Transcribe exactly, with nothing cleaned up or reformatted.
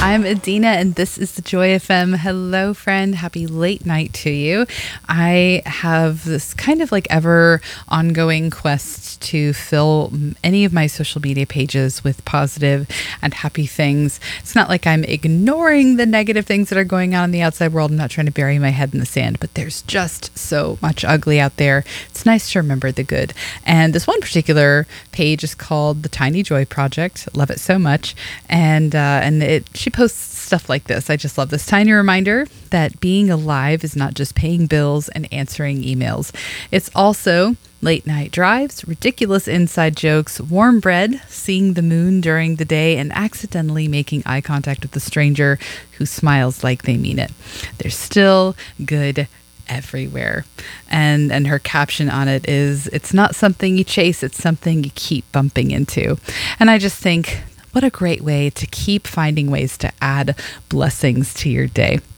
I'm Adina, and this is the Joy F M. Hello, friend. Happy late night to you. I have this kind of like ever ongoing quest to fill any of my social media pages with positive and happy things. It's not like I'm ignoring the negative things that are going on in the outside world. I'm not trying to bury my head in the sand, but there's just so much ugly out there. It's nice to remember the good. And this one particular page is called The Tiny Joy Project. Love it so much. And uh, and it she posts stuff like this. I just love this tiny reminder that being alive is not just paying bills and answering emails. It's also late night drives, ridiculous inside jokes, warm bread, seeing the moon during the day, and accidentally making eye contact with a stranger who smiles like they mean it. There's still good everywhere. And and her caption on it is, it's not something you chase, it's something you keep bumping into. And I just think, what a great way to keep finding ways to add blessings to your day.